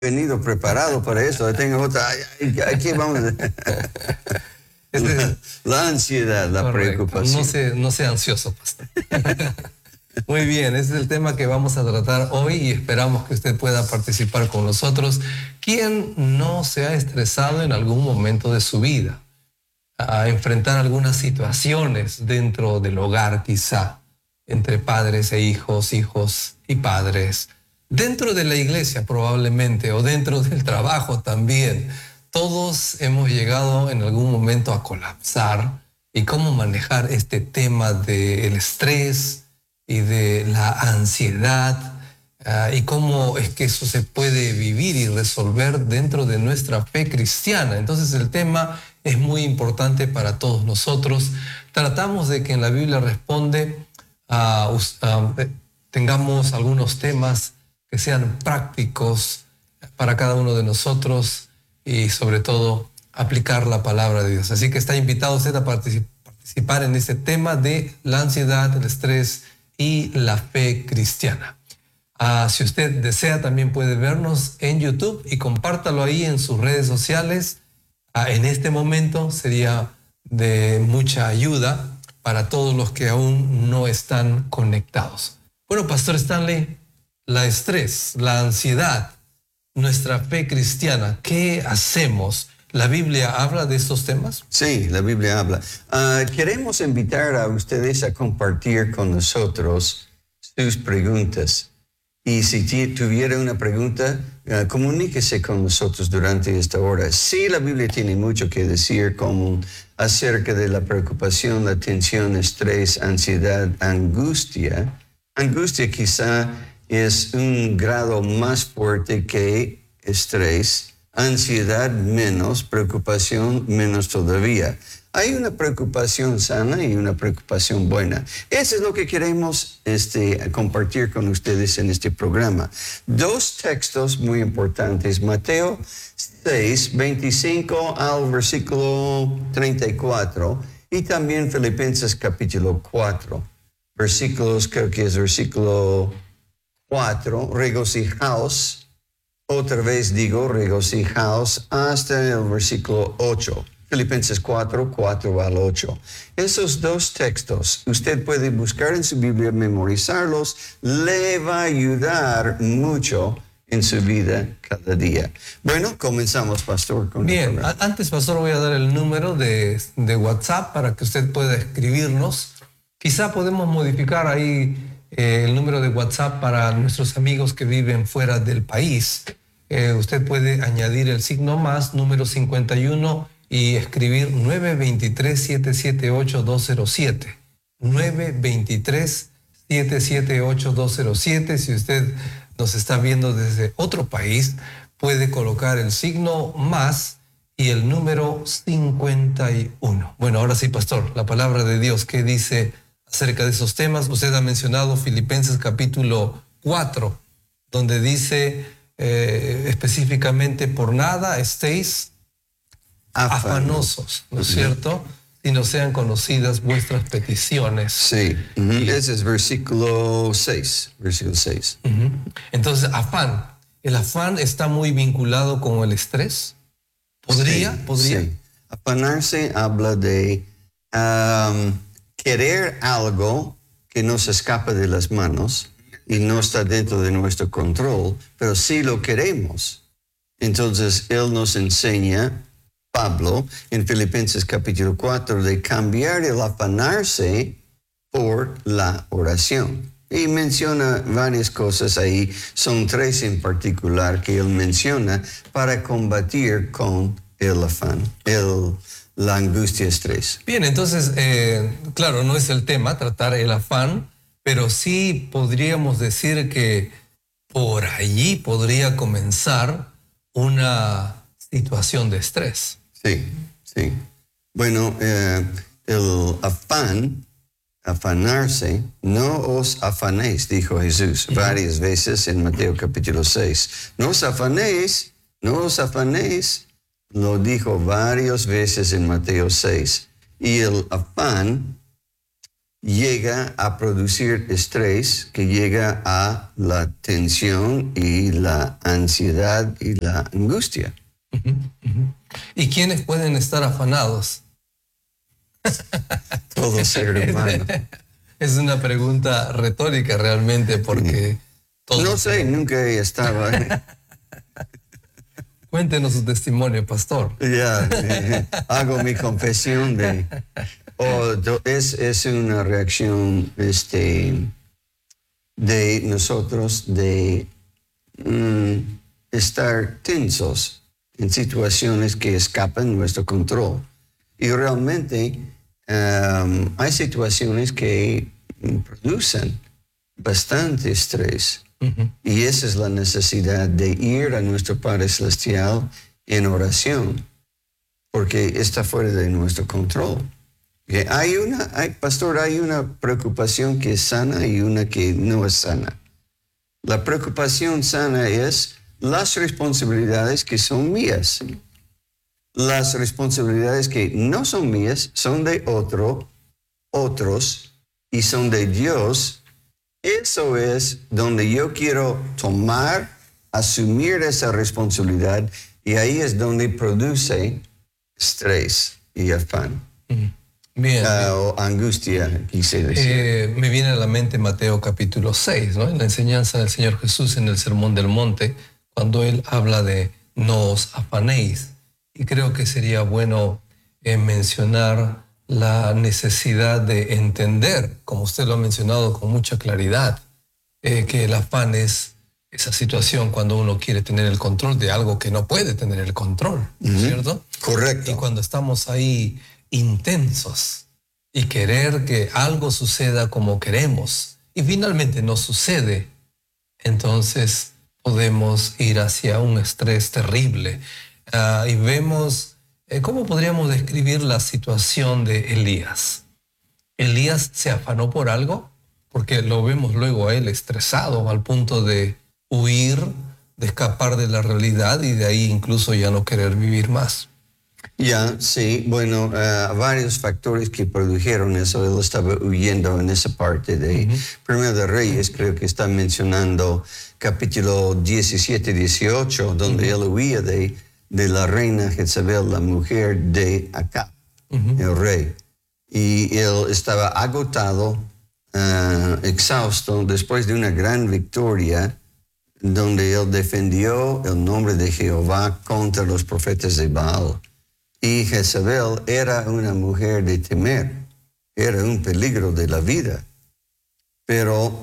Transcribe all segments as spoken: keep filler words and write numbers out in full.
venido preparado para eso. Tengo otra. Aquí vamos. La, la ansiedad, la Correcto. preocupación. No sea, no sea ansioso, pastor. Muy bien, ese es el tema que vamos a tratar hoy y esperamos que usted pueda participar con nosotros. ¿Quién no se ha estresado en algún momento de su vida? A enfrentar algunas situaciones dentro del hogar, quizá, entre padres e hijos, hijos y padres, dentro de la iglesia probablemente, o dentro del trabajo también. Todos hemos llegado en algún momento a colapsar. Y cómo manejar este tema del estrés y de la ansiedad, uh, y cómo es que eso se puede vivir y resolver dentro de nuestra fe cristiana. Entonces el tema es muy importante para todos nosotros. Tratamos de que en la Biblia responde, uh, uh, tengamos algunos temas que sean prácticos para cada uno de nosotros y sobre todo aplicar la palabra de Dios. Así que está invitado usted a particip- participar en este tema de la ansiedad, el estrés y la fe cristiana. Uh, si usted desea, también puede vernos en YouTube y compártalo ahí en sus redes sociales. Uh, en este momento sería de mucha ayuda para todos los que aún no están conectados. Bueno, Pastor Stanley, la estrés, la ansiedad, nuestra fe cristiana, ¿qué hacemos? ¿La Biblia habla de estos temas? Sí, la Biblia habla. Uh, queremos invitar a ustedes a compartir con nosotros sus preguntas. Y si tuviera una pregunta, uh, comuníquese con nosotros durante esta hora. Sí, la Biblia tiene mucho que decir como acerca de la preocupación, la tensión, estrés, ansiedad, angustia. Angustia quizá es un grado más fuerte que estrés. Ansiedad menos, preocupación menos todavía. Hay una preocupación sana y una preocupación buena. Eso es lo que queremos este, compartir con ustedes en este programa. Dos textos muy importantes. Mateo seis, veinticinco al versículo treinta y cuatro y también Filipenses capítulo cuatro. Versículos, creo que es versículo cuatro, regocijaos. Otra vez digo, regocijaos hasta el versículo ocho. Filipenses cuatro, cuatro al ocho. Esos dos textos, usted puede buscar en su Biblia, memorizarlos, le va a ayudar mucho en su vida cada día. Bueno, comenzamos, Pastor. Con Bien, antes, Pastor, voy a dar el número de, de WhatsApp para que usted pueda escribirnos. Quizá podemos modificar ahí eh, el número de WhatsApp para nuestros amigos que viven fuera del país. Eh, usted puede añadir el signo más, número cincuenta y uno, y escribir nueve dos tres, siete siete ocho, dos cero siete. nueve dos tres, siete siete ocho, dos cero siete. Si usted nos está viendo desde otro país, puede colocar el signo más y el número cincuenta y uno. Bueno, ahora sí, Pastor, la palabra de Dios, ¿qué dice acerca de esos temas? Usted ha mencionado Filipenses capítulo cuatro, donde dice eh, específicamente, por nada estéis afanosos, ¿no es cierto? Si no sean conocidas vuestras peticiones. Sí, uh-huh. Y ese es versículo seis, versículo seis. Uh-huh. Entonces, afán. ¿El afán está muy vinculado con el estrés? ¿Podría? Sí, ¿Podría? Sí. Afanarse habla de um, querer algo que nos escapa de las manos y no está dentro de nuestro control, pero sí lo queremos. Entonces, él nos enseña, Pablo, en Filipenses capítulo cuatro, de cambiar el afanarse por la oración. Y menciona varias cosas ahí, son tres en particular que él menciona para combatir con el afán, el, la angustia, estrés. Bien, entonces, eh, claro, no es el tema tratar el afán, pero sí podríamos decir que por allí podría comenzar una situación de estrés. Sí, sí. Bueno, eh, el afán, afanarse, no os afanéis, dijo Jesús uh-huh. varias veces en Mateo capítulo seis. No os afanéis, no os afanéis, lo dijo varias veces en Mateo seis. Y el afán llega a producir estrés, que llega a la tensión y la ansiedad y la angustia. Uh-huh, uh-huh. ¿Y quiénes pueden estar afanados? Todo ser humano. Es una pregunta retórica realmente porque... Todos no sé, son... nunca estaba. Cuéntenos su testimonio, pastor. Ya, yeah, eh, hago mi confesión de... Oh, es, es una reacción este, de nosotros de mm, estar tensos en situaciones que escapan nuestro control. Y realmente um, hay situaciones que producen bastante estrés. Uh-huh. Y esa es la necesidad de ir a nuestro Padre Celestial en oración, porque está fuera de nuestro control. Okay. Hay una, hay, pastor, hay una preocupación que es sana y una que no es sana. La preocupación sana es las responsabilidades que son mías. Las responsabilidades que no son mías son de otro, otros y son de Dios. Eso es donde yo quiero tomar, asumir esa responsabilidad y ahí es donde produce estrés y afán. Mm. Bien, uh, bien. O angustia, quise decir. Eh, me viene a la mente Mateo capítulo seis, ¿no? En la enseñanza del Señor Jesús en el Sermón del Monte, cuando Él habla de no os afanéis. Y creo que sería bueno eh, mencionar la necesidad de entender, como usted lo ha mencionado con mucha claridad, eh, que el afán es esa situación cuando uno quiere tener el control de algo que no puede tener el control, ¿no es cierto? Correcto. Y cuando estamos ahí intensos y querer que algo suceda como queremos y finalmente no sucede, entonces podemos ir hacia un estrés terrible. Uh, y vemos, eh, ¿cómo podríamos describir la situación de Elías? Elías se afanó por algo, porque lo vemos luego a él estresado al punto de huir, de escapar de la realidad y de ahí incluso ya no querer vivir más. Ya, sí, bueno, uh, varios factores que produjeron eso. Él estaba huyendo en esa parte de uh-huh. Primero de Reyes, creo que está mencionando capítulo diecisiete, dieciocho, donde uh-huh. él huía de... de la reina Jezabel, la mujer de Acab, uh-huh. el rey. Y él estaba agotado, uh, exhausto, después de una gran victoria, donde él defendió el nombre de Jehová contra los profetas de Baal. Y Jezabel era una mujer de temer, era un peligro de la vida. Pero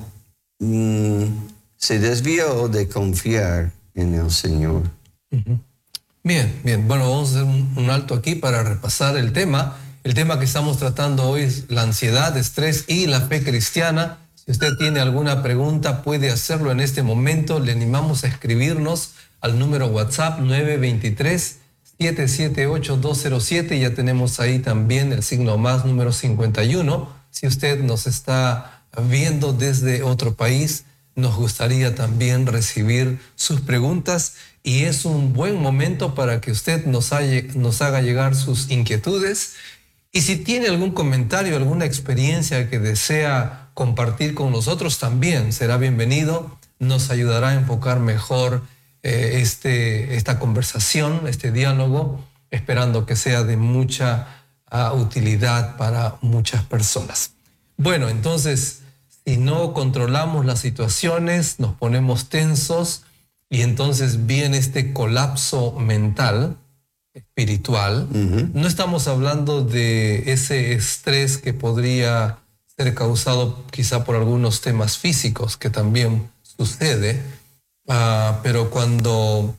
mm, se desvió de confiar en el Señor. Uh-huh. Bien, bien. Bueno, vamos a hacer un, un alto aquí para repasar el tema. El tema que estamos tratando hoy es la ansiedad, estrés y la fe cristiana. Si usted tiene alguna pregunta, puede hacerlo en este momento. Le animamos a escribirnos al número WhatsApp nueve dos tres, siete siete ocho, dos cero siete. Ya tenemos ahí también el signo más número cincuenta y uno. Si usted nos está viendo desde otro país, nos gustaría también recibir sus preguntas. Y es un buen momento para que usted nos, haya, nos haga llegar sus inquietudes. Y si tiene algún comentario, alguna experiencia que desea compartir con nosotros, también será bienvenido. Nos ayudará a enfocar mejor eh, este, esta conversación, este diálogo, esperando que sea de mucha uh, utilidad para muchas personas. Bueno, entonces, si no controlamos las situaciones, nos ponemos tensos, y entonces viene este colapso mental, espiritual. Uh-huh. No estamos hablando de ese estrés que podría ser causado quizá por algunos temas físicos, que también sucede, uh, pero cuando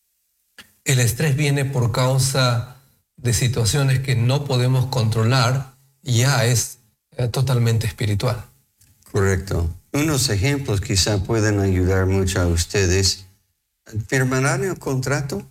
el estrés viene por causa de situaciones que no podemos controlar, ya es uh, totalmente espiritual. Correcto. Unos ejemplos quizá pueden ayudar mucho a ustedes. ¿Firmarán el contrato?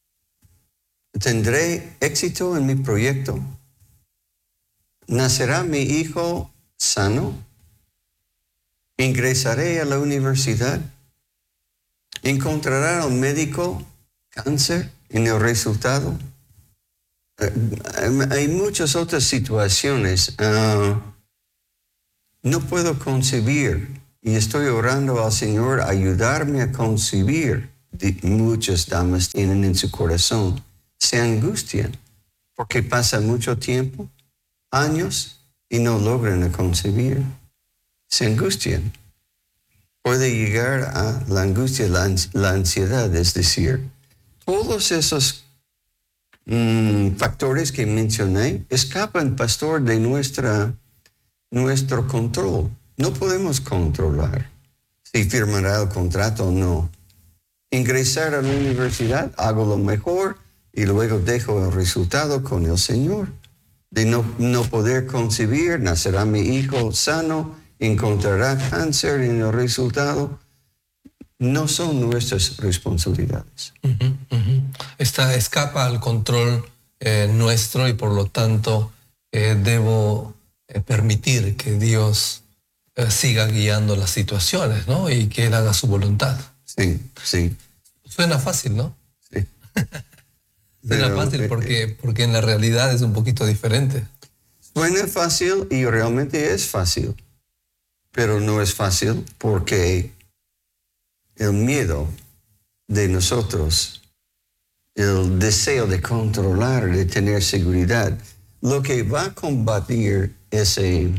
¿Tendré éxito en mi proyecto? ¿Nacerá mi hijo sano? ¿Ingresaré a la universidad? ¿Encontrará el médico cáncer en el resultado? Uh, hay muchas otras situaciones. Uh, no puedo concebir y estoy orando al Señor ayudarme a concebir. Muchas damas tienen en su corazón, se angustian porque pasa mucho tiempo, años, y no logran a concebir. Se angustian. Puede llegar a la angustia, la, la ansiedad, es decir, todos esos mm, factores que mencioné escapan, pastor, de nuestra, nuestro control. No podemos controlar si firmará el contrato o no. Ingresar a la universidad, hago lo mejor y luego dejo el resultado con el Señor. De no, no poder concebir, nacerá mi hijo sano, encontrará cáncer en el resultado. No son nuestras responsabilidades. Uh-huh, uh-huh. Esta escapa al control eh, nuestro y por lo tanto eh, debo eh, permitir que Dios eh, siga guiando las situaciones, ¿no? Y que Él haga su voluntad. Sí, sí. Suena fácil, ¿no? Sí. Suena Pero, fácil porque, porque en la realidad es un poquito diferente. Suena fácil y realmente es fácil, pero no es fácil porque el miedo de nosotros, el deseo de controlar, de tener seguridad, lo que va a combatir ese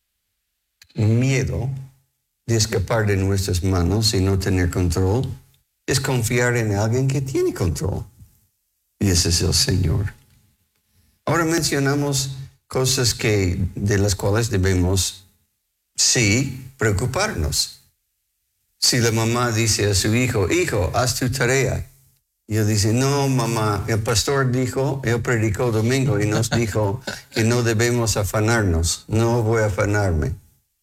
miedo de escapar de nuestras manos y no tener control es confiar en alguien que tiene control. Y ese es el Señor. Ahora mencionamos cosas que, de las cuales debemos, sí, preocuparnos. Si la mamá dice a su hijo, hijo, haz tu tarea. Y él dice, no, mamá, el pastor dijo, él predicó domingo y nos dijo que no debemos afanarnos. No voy a afanarme.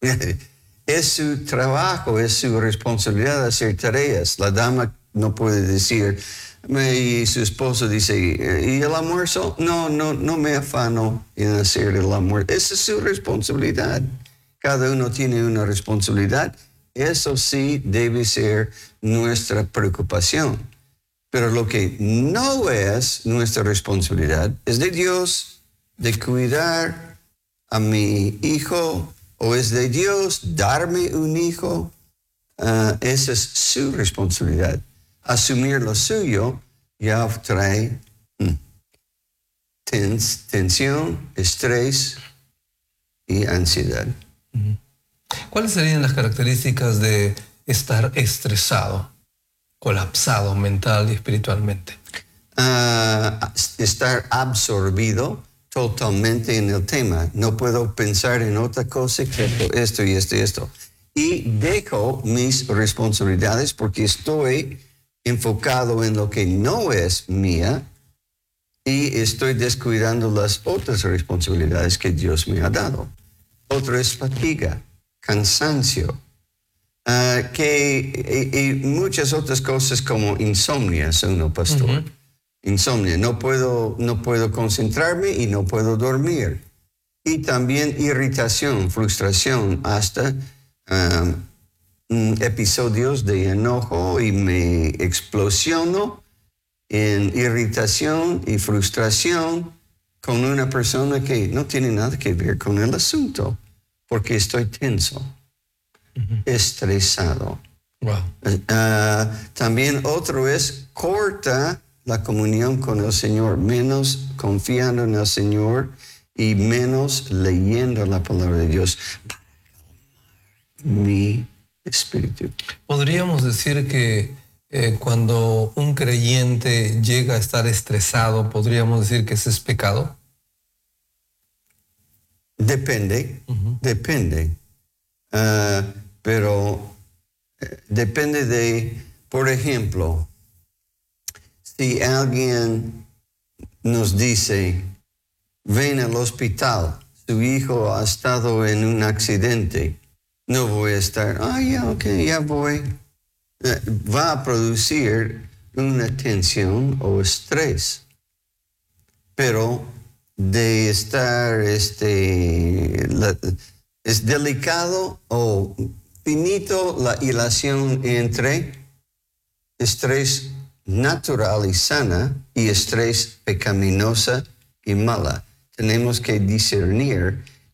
Es su trabajo, es su responsabilidad hacer tareas. La dama no puede decir, y su esposo dice, ¿y el almuerzo? No, no, no me afano en hacer el almuerzo. Esa es su responsabilidad. Cada uno tiene una responsabilidad. Eso sí debe ser nuestra preocupación. Pero lo que no es nuestra responsabilidad es de Dios, de cuidar a mi hijo, o es de Dios darme un hijo. Uh, esa es su responsabilidad. Asumir lo suyo ya trae mm, tens, tensión, estrés y ansiedad. ¿Cuáles serían las características de estar estresado, colapsado mental y espiritualmente? Uh, estar absorbido totalmente en el tema. No puedo pensar en otra cosa que esto y esto y esto. Y dejo mis responsabilidades porque estoy enfocado en lo que no es mía y estoy descuidando las otras responsabilidades que Dios me ha dado. Otro es fatiga, cansancio, uh, que, y, y muchas otras cosas como insomnio, son, pastor. Uh-huh. Insomnio, no puedo, no puedo concentrarme y no puedo dormir. Y también irritación, frustración, hasta um, episodios de enojo y me explosiono en irritación y frustración con una persona que no tiene nada que ver con el asunto, porque estoy tenso, uh-huh. estresado. Wow. Uh, también otro es corta la comunión con el Señor, menos confiando en el Señor y menos leyendo la palabra de Dios. Mi espíritu. Podríamos decir que eh, cuando un creyente llega a estar estresado, podríamos decir que ese es pecado. Depende, uh-huh. depende. Uh, pero eh, depende de, por ejemplo, si alguien nos dice, ven al hospital, su hijo ha estado en un accidente, no voy a estar, ah, ya, ok, ya voy. Eh, va a producir una tensión o estrés. Pero de estar, este, la, es delicado o finito la relación entre estrés natural y sana y estrés pecaminosa y mala. Tenemos que discernir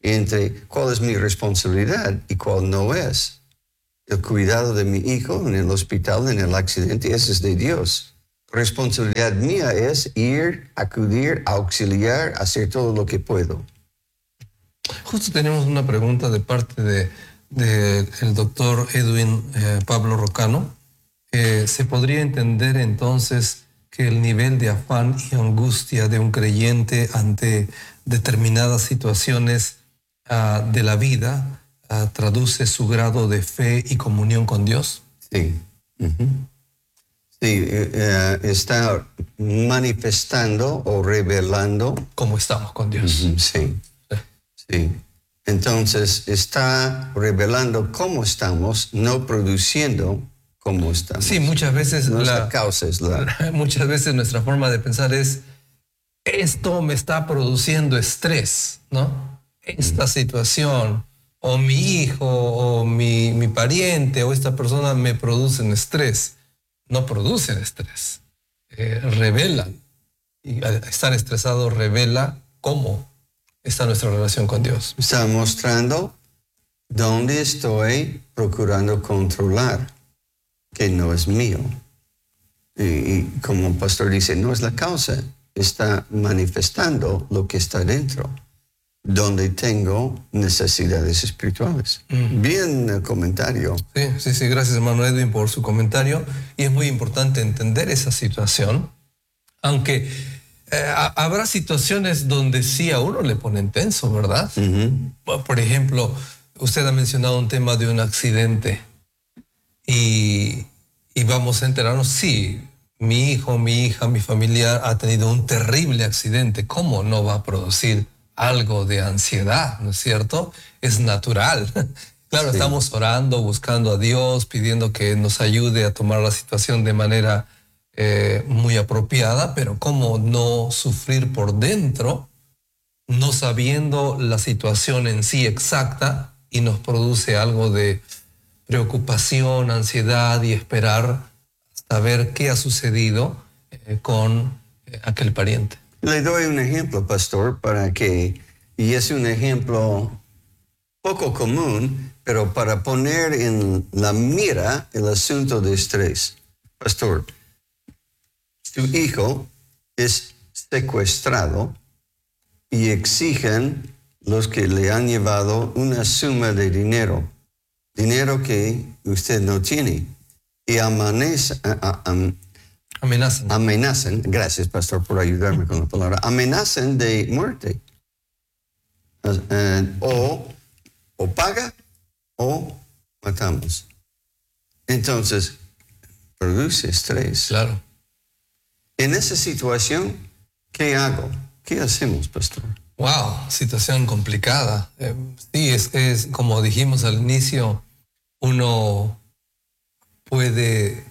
entre cuál es mi responsabilidad y cuál no es. El cuidado de mi hijo en el hospital, en el accidente, ese es de Dios. Responsabilidad mía es ir, acudir, auxiliar, hacer todo lo que puedo. Justo tenemos una pregunta de parte de, de el doctor Edwin eh, Pablo Rocano. Eh, ¿Se podría entender entonces que el nivel de afán y angustia de un creyente ante determinadas situaciones uh, de la vida uh, traduce su grado de fe y comunión con Dios? Sí. Uh-huh. Sí, eh, está manifestando o revelando cómo estamos con Dios. Uh-huh, sí, sí, sí. Entonces está revelando cómo estamos, no produciendo cómo estamos. Sí, muchas veces no la, la causa es la... Muchas veces nuestra forma de pensar es, esto me está produciendo estrés, ¿no? Esta uh-huh. situación, o mi hijo, o mi, mi pariente, o esta persona me producen estrés. No producen estrés, eh, revelan. Y estar estresado revela cómo está nuestra relación con Dios. Está mostrando dónde estoy procurando controlar, que no es mío. Y, y como el pastor dice, no es la causa, está manifestando lo que está dentro, donde tengo necesidades espirituales. Mm. Bien el comentario. Sí, sí, sí, gracias hermano Edwin por su comentario. Y es muy importante entender esa situación, aunque eh, habrá situaciones donde sí a uno le ponen tenso, ¿verdad? Uh-huh. Por ejemplo, usted ha mencionado un tema de un accidente y, y vamos a enterarnos, sí, mi hijo, mi hija, mi familiar ha tenido un terrible accidente. ¿Cómo no va a producir algo de ansiedad, no es cierto? Es natural. Claro, sí. Estamos orando, buscando a Dios, pidiendo que nos ayude a tomar la situación de manera eh, muy apropiada, pero ¿cómo no sufrir por dentro, no sabiendo la situación en sí exacta y nos produce algo de preocupación, ansiedad y esperar hasta ver qué ha sucedido eh, con eh, aquel pariente? Le doy un ejemplo, pastor, para que, y es un ejemplo poco común, pero para poner en la mira el asunto de estrés. Pastor, su hijo es secuestrado y exigen los que le han llevado una suma de dinero, dinero que usted no tiene, y amanece... A, a, a, Amenazan. Amenazan, gracias pastor por ayudarme con la palabra, amenazan de muerte. Uh, o, o paga o matamos. Entonces, produce estrés. Claro. En esa situación, ¿qué hago? ¿Qué hacemos, pastor? Wow, situación complicada. Eh, sí, es, es como dijimos al inicio, uno puede...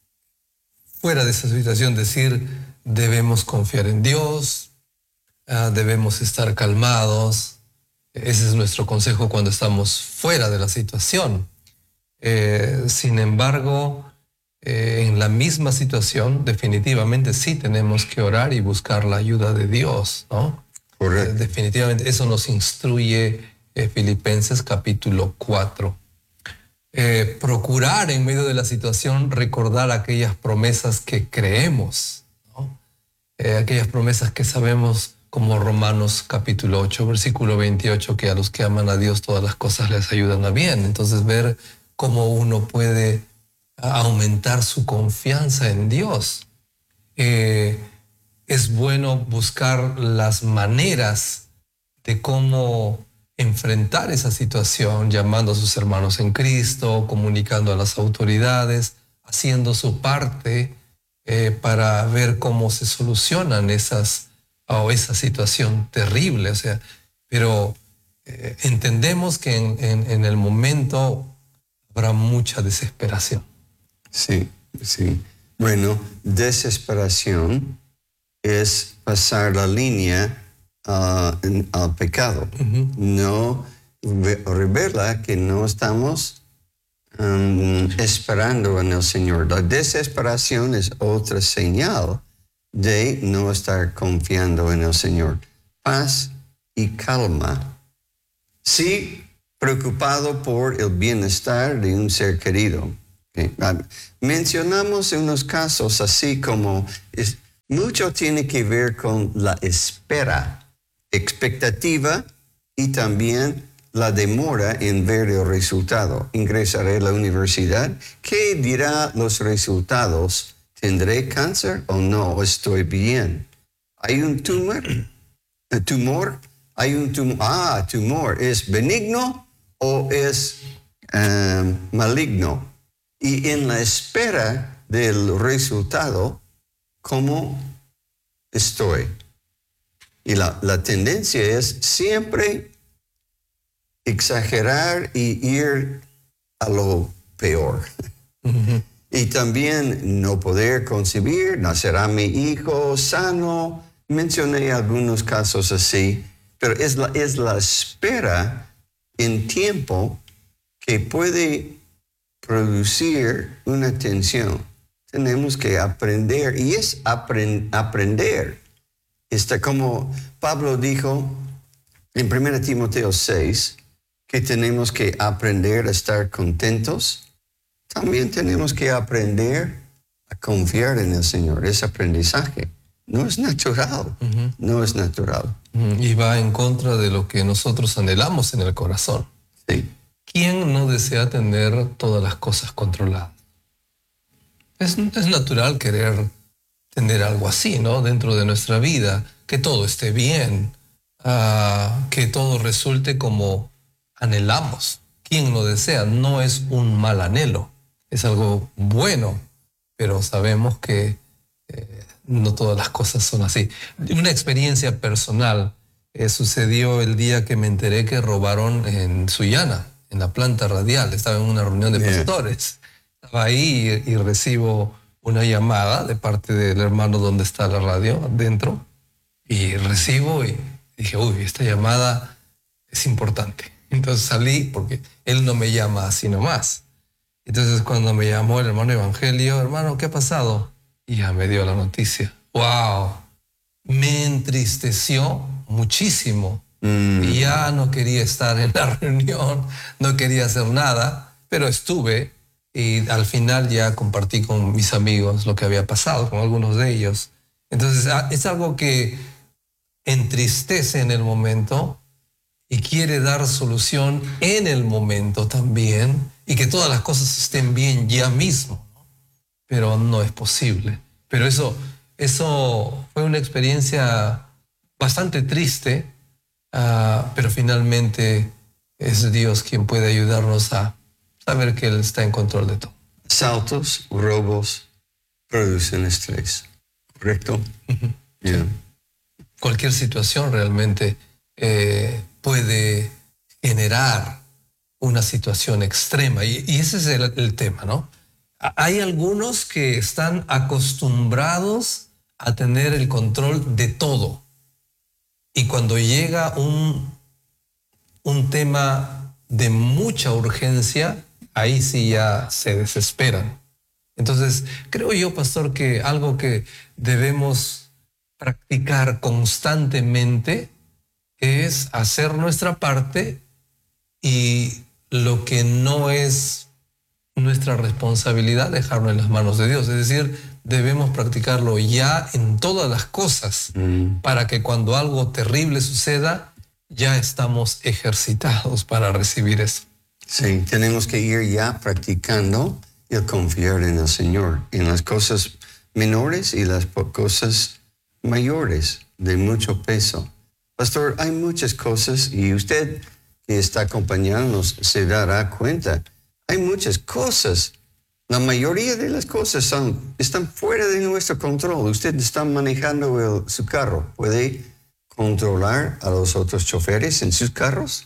fuera de esa situación, decir, debemos confiar en Dios, uh, debemos estar calmados. Ese es nuestro consejo cuando estamos fuera de la situación. Eh, sin embargo, eh, en la misma situación, definitivamente sí tenemos que orar y buscar la ayuda de Dios, ¿no? Correcto. Eh, definitivamente eso nos instruye eh, Filipenses capítulo cuatro. Eh, procurar en medio de la situación recordar aquellas promesas que creemos, ¿no? Eh, aquellas promesas que sabemos, como Romanos capítulo ocho, versículo veintiocho, que a los que aman a Dios todas las cosas les ayudan a bien. Entonces ver cómo uno puede aumentar su confianza en Dios. Eh, es bueno buscar las maneras de cómo enfrentar esa situación, llamando a sus hermanos en Cristo, comunicando a las autoridades, haciendo su parte eh, para ver cómo se solucionan esas o esa situación terrible. O sea, pero eh, entendemos que en, en, en el momento habrá mucha desesperación. Sí, sí. Bueno, desesperación es pasar la línea Uh, en, al pecado. Uh-huh. No revela que no estamos um, esperando en el Señor. La desesperación es otra señal de no estar confiando en el Señor. Paz y calma Sí, preocupado por el bienestar de un ser querido. Okay. Mencionamos unos casos así como es, mucho tiene que ver con la espera, expectativa y también la demora en ver el resultado. Ingresaré a la universidad. ¿Qué dirá los resultados? ¿Tendré cáncer o no? ¿Estoy bien? ¿Hay un tumor? ¿Un tumor? Hay un tumor. Ah, tumor. ¿Es benigno o es um, maligno? Y en la espera del resultado, ¿cómo estoy? Y la, la tendencia es siempre exagerar y ir a lo peor. Uh-huh. Y también no poder concebir, nacerá mi hijo sano. Mencioné algunos casos así, pero es la, es la espera en tiempo que puede producir una tensión. Tenemos que aprender, y es aprend, aprender. Está como Pablo dijo en primera Timoteo seis, que tenemos que aprender a estar contentos. También tenemos que aprender a confiar en el Señor. Es aprendizaje. No es natural. Uh-huh. No es natural. Uh-huh. Y va en contra de lo que nosotros anhelamos en el corazón. Sí. ¿Quién no desea tener todas las cosas controladas? Es, es natural querer tener algo así, ¿no? Dentro de nuestra vida, que todo esté bien, uh, que todo resulte como anhelamos. ¿Quién lo desea? No es un mal anhelo, es algo bueno, pero sabemos que eh, no todas las cosas son así. Una experiencia personal eh, sucedió el día que me enteré que robaron en Sullana, en la planta radial. Estaba en una reunión de pastores. Estaba ahí y, y recibo una llamada de parte del hermano donde está la radio, adentro, y recibo y dije, uy, esta llamada es importante. Entonces salí porque él no me llama así nomás. Entonces cuando me llamó el hermano Evangelio, hermano, ¿qué ha pasado? Y ya me dio la noticia. ¡Wow! Me entristeció muchísimo. Mm. Y ya no quería estar en la reunión, no quería hacer nada, pero estuve y al final ya compartí con mis amigos lo que había pasado, con algunos de ellos. Entonces es algo que entristece en el momento y quiere dar solución en el momento también y que todas las cosas estén bien ya mismo, ¿no? Pero no es posible. Pero eso, eso fue una experiencia bastante triste, uh, pero finalmente es Dios quien puede ayudarnos a saber que Él está en control de todo. Asaltos, robos producen estrés, ¿correcto? Uh-huh. Yeah. Cualquier situación realmente eh, puede generar una situación extrema. Y, y ese es el, el tema, ¿no? Hay algunos que están acostumbrados a tener el control de todo. Y cuando llega un, un tema de mucha urgencia, ahí sí ya se desesperan. Entonces, creo yo, pastor, que algo que debemos practicar constantemente es hacer nuestra parte y lo que no es nuestra responsabilidad dejarlo en las manos de Dios. Es decir, debemos practicarlo ya en todas las cosas mm. para que cuando algo terrible suceda, ya estamos ejercitados para recibir eso. Sí, tenemos que ir ya practicando el confiar en el Señor, en las cosas menores y las cosas mayores de mucho peso. Pastor, hay muchas cosas y usted que está acompañándonos se dará cuenta. Hay muchas cosas. La mayoría de las cosas son, están fuera de nuestro control. Usted está manejando el, su carro. ¿Puede controlar a los otros choferes en sus carros?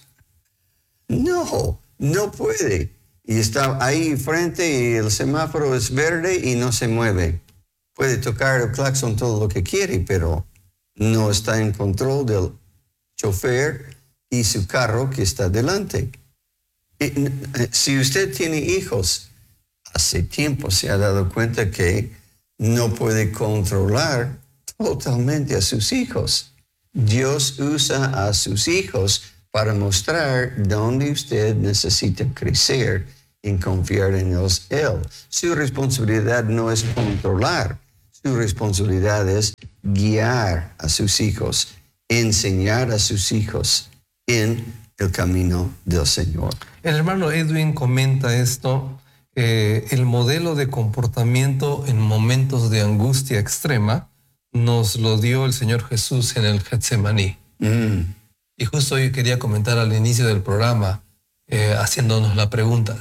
No, no puede. Y está ahí frente y el semáforo es verde y no se mueve. Puede tocar el claxon todo lo que quiere, pero no está en control del chofer y su carro que está delante. Y, si usted tiene hijos, hace tiempo se ha dado cuenta que no puede controlar totalmente a sus hijos. Dios usa a sus hijos para mostrar dónde usted necesita crecer en confiar en Dios, Él. Su responsabilidad no es controlar, su responsabilidad es guiar a sus hijos, enseñar a sus hijos en el camino del Señor. El hermano Edwin comenta esto, eh, el modelo de comportamiento en momentos de angustia extrema nos lo dio el Señor Jesús en el Getsemaní. Mm. Y justo hoy quería comentar al inicio del programa, eh, haciéndonos la pregunta,